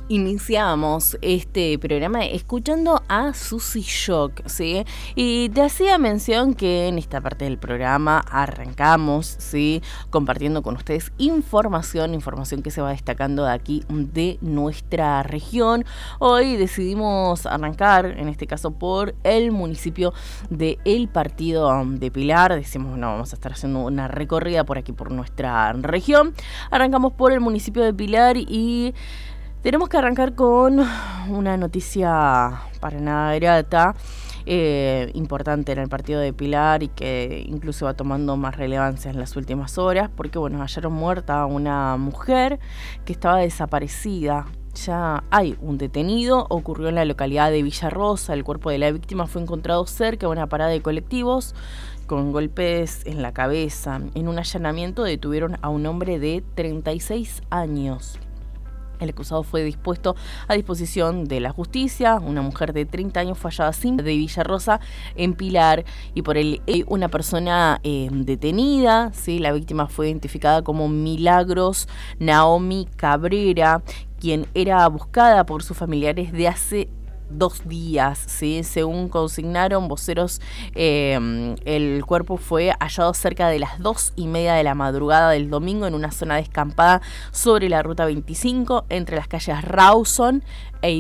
Iniciamos este programa escuchando a Susy Shock, ¿sí? Y te hacía mención que en esta parte del programa arrancamos, ¿sí? Compartiendo con ustedes información que se va destacando de aquí de nuestra región. Hoy decidimos arrancar, en este caso por el municipio de El Partido de Pilar. Decimos, bueno, vamos a estar haciendo una recorrida por aquí por nuestra región. Arrancamos por el municipio de Pilar y tenemos que arrancar con una noticia para nada grata, importante en el partido de Pilar y que incluso va tomando más relevancia en las últimas horas, porque bueno, hallaron muerta a una mujer que estaba desaparecida. Ya hay un detenido, ocurrió en la localidad de Villarrosa. El cuerpo de la víctima fue encontrado cerca de una parada de colectivos con golpes en la cabeza. En un allanamiento detuvieron a un hombre de 36 años. El acusado fue dispuesto a disposición de la justicia. Una mujer de 30 años fue hallada sin de Villarrosa en Pilar y por él una persona detenida. ¿Sí? La víctima fue identificada como Milagros Naomi Cabrera, quien era buscada por sus familiares de hace 2 días, ¿sí? Según consignaron voceros, el cuerpo fue hallado cerca de las 2:30 de la madrugada del domingo en una zona descampada sobre la ruta 25 entre las calles Rawson e